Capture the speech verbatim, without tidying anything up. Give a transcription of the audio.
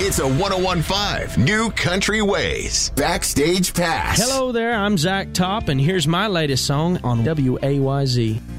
It's a one oh one point five New Country Ways. Backstage Pass. Hello there, I'm Zach Top, and here's my latest song on W A Y Z.